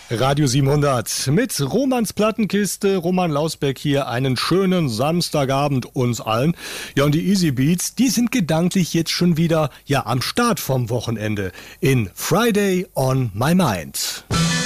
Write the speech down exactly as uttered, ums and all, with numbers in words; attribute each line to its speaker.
Speaker 1: Radio siebenhundert mit Romans Plattenkiste. Roman Lausbeck hier. Einen schönen Samstagabend uns allen. Ja, und die Easy Beats, die sind gedanklich jetzt schon wieder ja am Start vom Wochenende in Friday on My Mind.